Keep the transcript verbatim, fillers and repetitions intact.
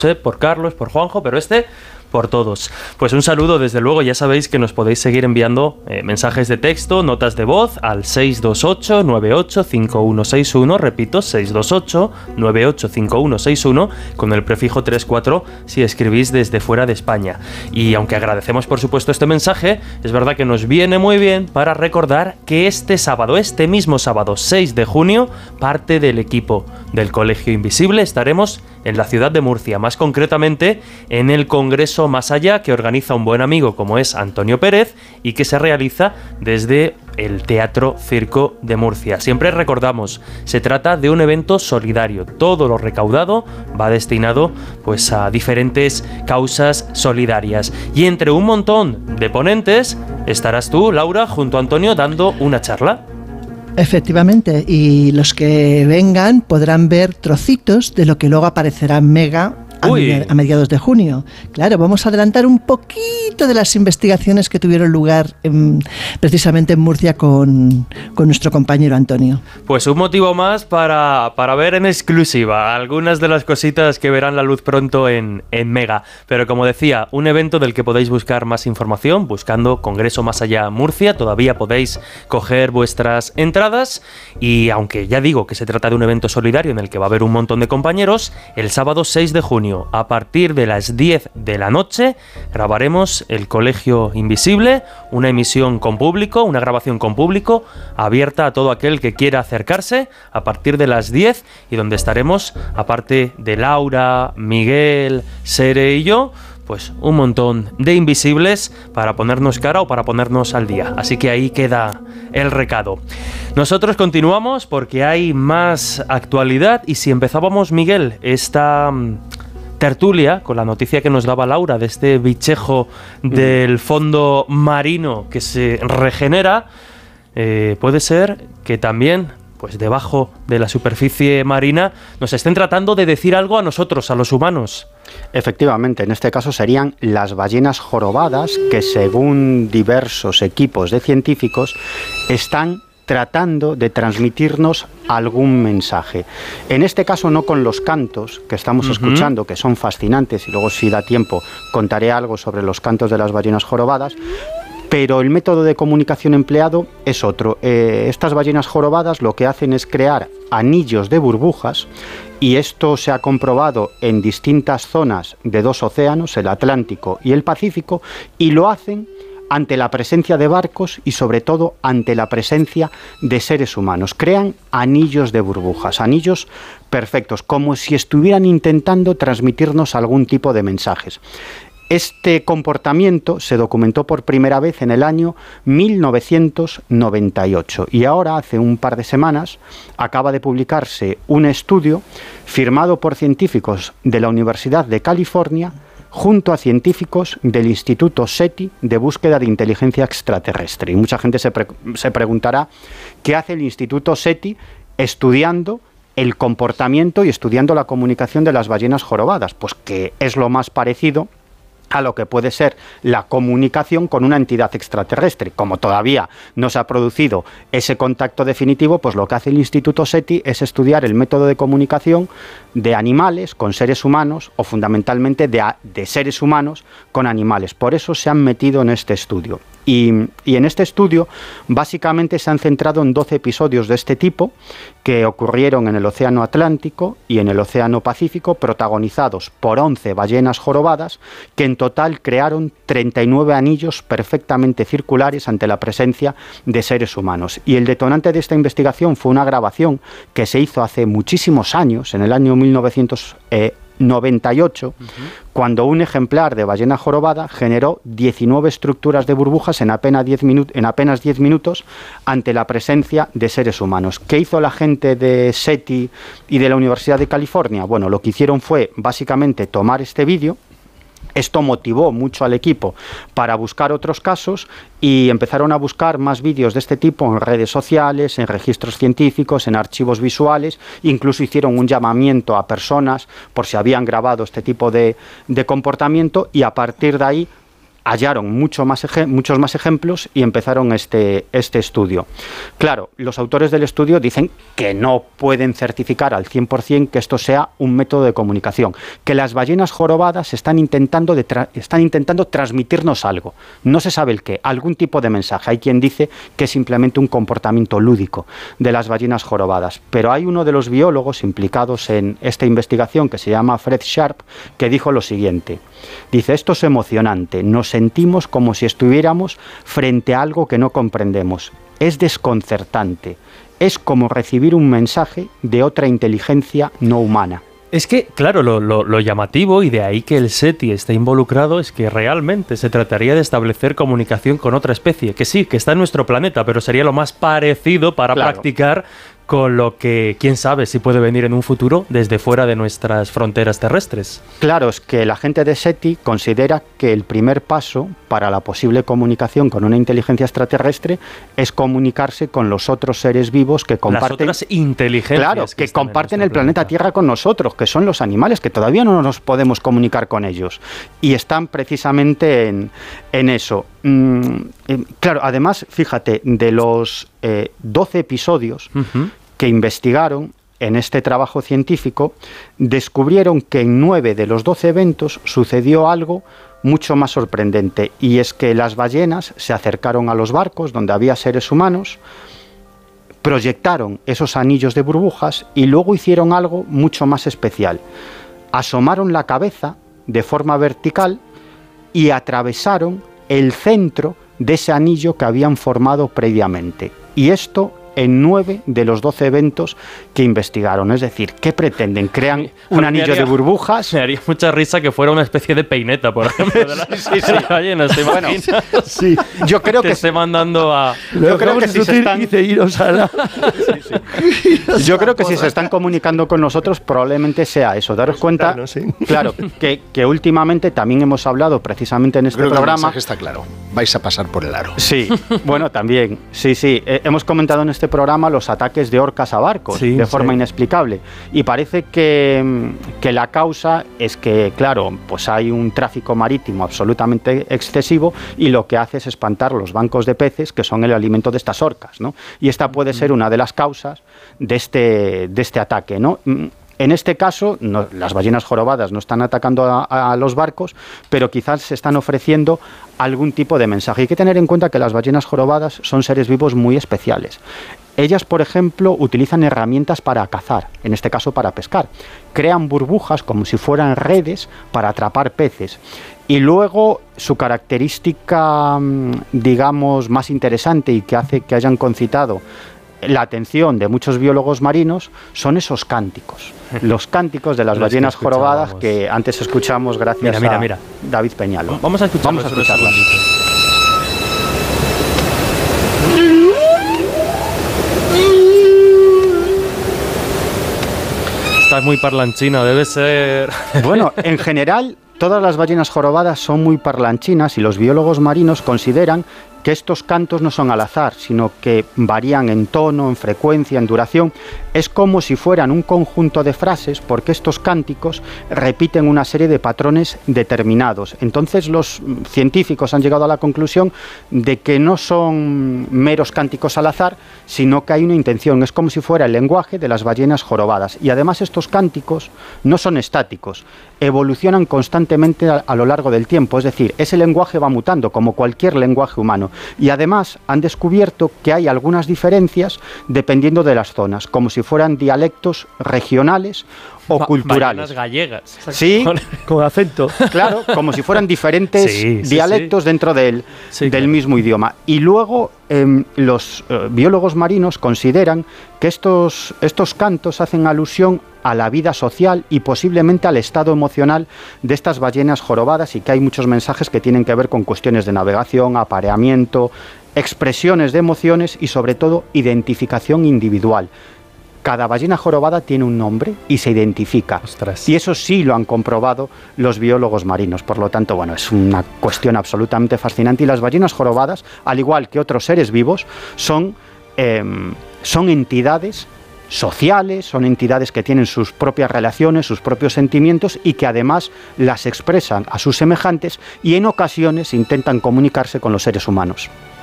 por Carlos, por Juanjo, pero este por todos. Pues un saludo, desde luego. Ya sabéis que nos podéis seguir enviando eh, mensajes de texto, notas de voz al seis dos ocho, nueve ocho cinco uno seis uno, repito, seis dos ocho, nueve ocho cinco uno seis uno, con el prefijo tres cuatro si escribís desde fuera de España. Y aunque agradecemos por supuesto este mensaje, es verdad que nos viene muy bien para recordar que este sábado, este mismo sábado seis de junio, parte del equipo del Colegio Invisible estaremos en la ciudad de Murcia, más concretamente en el Congreso Más Allá, que organiza un buen amigo como es Antonio Pérez y que se realiza desde el Teatro Circo de Murcia. Siempre recordamos, se trata de un evento solidario. Todo lo recaudado va destinado pues a diferentes causas solidarias. Y entre un montón de ponentes estarás tú, Laura, junto a Antonio, dando una charla. Efectivamente, y los que vengan podrán ver trocitos de lo que luego aparecerá en Mega a, media, a mediados de junio. Claro, vamos a adelantar un poquito de las investigaciones que tuvieron lugar en, precisamente en Murcia con, con nuestro compañero Antonio. Pues un motivo más para, para ver en exclusiva algunas de las cositas que verán la luz pronto en, en Mega. Pero como decía, un evento del que podéis buscar más información buscando Congreso Más Allá Murcia. Todavía podéis coger vuestras entradas y aunque ya digo que se trata de un evento solidario en el que va a haber un montón de compañeros, el sábado seis de junio a partir de las diez de la noche grabaremos el Colegio Invisible, una emisión con público, una grabación con público abierta a todo aquel que quiera acercarse a partir de las diez y donde estaremos, aparte de Laura, Miguel, Sere y yo, pues un montón de invisibles para ponernos cara o para ponernos al día. Así que ahí queda el recado. Nosotros continuamos porque hay más actualidad y si empezábamos, Miguel, esta tertulia con la noticia que nos daba Laura de este bichejo del fondo marino que se regenera, eh, puede ser que también pues debajo de la superficie marina nos estén tratando de decir algo a nosotros, a los humanos. Efectivamente, en este caso serían las ballenas jorobadas que, según diversos equipos de científicos, están tratando de transmitirnos algún mensaje. En este caso no con los cantos que estamos uh-huh. escuchando, que son fascinantes, y luego si da tiempo contaré algo sobre los cantos de las ballenas jorobadas, pero el método de comunicación empleado es otro. Eh, estas ballenas jorobadas lo que hacen es crear anillos de burbujas, y esto se ha comprobado en distintas zonas de dos océanos, el Atlántico y el Pacífico, y lo hacen ante la presencia de barcos y sobre todo ante la presencia de seres humanos. Crean anillos de burbujas, anillos perfectos, como si estuvieran intentando transmitirnos algún tipo de mensajes. Este comportamiento se documentó por primera vez en el año mil novecientos noventa y ocho y ahora, hace un par de semanas, acaba de publicarse un estudio firmado por científicos de la Universidad de California junto a científicos del Instituto SETI de búsqueda de inteligencia extraterrestre. Y mucha gente se, pre- se preguntará qué hace el Instituto SETI estudiando el comportamiento y estudiando la comunicación de las ballenas jorobadas. Pues que es lo más parecido a lo que puede ser la comunicación con una entidad extraterrestre. Como todavía no se ha producido ese contacto definitivo, pues lo que hace el Instituto SETI es estudiar el método de comunicación de animales con seres humanos o fundamentalmente de, de seres humanos con animales. Por eso se han metido en este estudio. Y, y en este estudio básicamente se han centrado en doce episodios de este tipo que ocurrieron en el Océano Atlántico y en el Océano Pacífico, protagonizados por once ballenas jorobadas que en total crearon treinta y nueve anillos perfectamente circulares ante la presencia de seres humanos. Y el detonante de esta investigación fue una grabación que se hizo hace muchísimos años, en el año mil novecientos noventa y ocho, uh-huh. cuando un ejemplar de ballena jorobada generó diecinueve estructuras de burbujas en apenas diez minutos, en apenas diez minutos ante la presencia de seres humanos. ¿Qué hizo la gente de SETI y de la Universidad de California? Bueno, lo que hicieron fue básicamente tomar este vídeo. Esto motivó mucho al equipo para buscar otros casos y empezaron a buscar más vídeos de este tipo en redes sociales, en registros científicos, en archivos visuales. Incluso hicieron un llamamiento a personas por si habían grabado este tipo de, de comportamiento y a partir de ahí hallaron mucho más muchos más ejemplos y empezaron este, este estudio. Claro, los autores del estudio dicen que no pueden certificar al cien por cien que esto sea un método de comunicación, que las ballenas jorobadas están intentando, de tra están intentando transmitirnos algo. No se sabe el qué, algún tipo de mensaje. Hay quien dice que es simplemente un comportamiento lúdico de las ballenas jorobadas. Pero hay uno de los biólogos implicados en esta investigación, que se llama Fred Sharp, que dijo lo siguiente. Dice, esto es emocionante, nos sentimos como si estuviéramos frente a algo que no comprendemos. Es desconcertante, es como recibir un mensaje de otra inteligencia no humana. Es que, claro, lo, lo, lo llamativo, y de ahí que el SETI esté involucrado, es que realmente se trataría de establecer comunicación con otra especie, que sí, que está en nuestro planeta, pero sería lo más parecido para claro. practicar con lo que, quién sabe, si puede venir en un futuro desde fuera de nuestras fronteras terrestres. Claro, es que la gente de SETI considera que el primer paso para la posible comunicación con una inteligencia extraterrestre es comunicarse con los otros seres vivos que comparten... Las otras inteligencias. Claro, que, que comparten el planeta Tierra con nosotros, que son los animales, que todavía no nos podemos comunicar con ellos. Y están precisamente en, en eso. Mm, eh, claro, además, fíjate, de los eh, doce episodios... Uh-huh. que investigaron en este trabajo científico, descubrieron que en nueve de los doce eventos sucedió algo mucho más sorprendente, y es que las ballenas se acercaron a los barcos donde había seres humanos, proyectaron esos anillos de burbujas y luego hicieron algo mucho más especial. Asomaron la cabeza de forma vertical y atravesaron el centro de ese anillo que habían formado previamente. Y esto en nueve de los doce eventos que investigaron. Es decir, ¿qué pretenden? ¿Crean un anillo haría, de burbujas? Me haría mucha risa que fuera una especie de peineta, por ejemplo, de la, sí, sí, sí. ballenas, ¿te bueno, sí. Yo creo te que esté mandando a... Yo creo que si se están... sí, sí. Yo creo que si se están comunicando con nosotros, probablemente sea eso. Daros cuenta, claro, sí. claro que, que últimamente también hemos hablado precisamente en este creo programa... Que el mensaje está claro. Vais a pasar por el aro. Sí, bueno, también. Sí, sí. Eh, hemos comentado en este programa los ataques de orcas a barcos sí, de forma sí. inexplicable, y parece que, que la causa es que, claro, pues hay un tráfico marítimo absolutamente excesivo y lo que hace es espantar los bancos de peces que son el alimento de estas orcas, ¿no? Y esta puede ser una de las causas de este, de este ataque, ¿no? En este caso, no, las ballenas jorobadas no están atacando a, a los barcos, pero quizás se están ofreciendo algún tipo de mensaje. Hay que tener en cuenta que las ballenas jorobadas son seres vivos muy especiales. Ellas, por ejemplo, utilizan herramientas para cazar, en este caso para pescar. Crean burbujas como si fueran redes para atrapar peces. Y luego su característica, digamos, más interesante y que hace que hayan concitado la atención de muchos biólogos marinos son esos cánticos, los cánticos de las Los ballenas que jorobadas que antes escuchamos gracias mira, mira, mira. a David Peñalo. Vamos a escucharlas. Vamos a escucharlas. Estás muy parlanchina, debe ser... Bueno, en general, todas las ballenas jorobadas son muy parlanchinas y los biólogos marinos consideran que estos cantos no son al azar, sino que varían en tono, en frecuencia, en duración. Es como si fueran un conjunto de frases, porque estos cánticos repiten una serie de patrones determinados. Entonces los científicos han llegado a la conclusión de que no son meros cánticos al azar, sino que hay una intención. Es como si fuera el lenguaje de las ballenas jorobadas. Y además estos cánticos no son estáticos, evolucionan constantemente a, a lo largo del tiempo. Es decir, ese lenguaje va mutando, como cualquier lenguaje humano. Y además han descubierto que hay algunas diferencias dependiendo de las zonas, como si fueran dialectos regionales o ba culturales. gallegas. Sí, con, con acento. Claro, como si fueran diferentes sí, dialectos sí, sí. dentro del, sí, del claro. mismo idioma. Y luego eh, los eh, biólogos marinos consideran que estos, estos cantos hacen alusión a la vida social y posiblemente al estado emocional de estas ballenas jorobadas, y que hay muchos mensajes que tienen que ver con cuestiones de navegación, apareamiento, expresiones de emociones y sobre todo identificación individual. Cada ballena jorobada tiene un nombre y se identifica. Ostras. Y eso sí lo han comprobado los biólogos marinos. Por lo tanto, bueno, es una cuestión absolutamente fascinante. Y las ballenas jorobadas, al igual que otros seres vivos, son, eh, son entidades sociales, son entidades que tienen sus propias relaciones, sus propios sentimientos y que además las expresan a sus semejantes y en ocasiones intentan comunicarse con los seres humanos.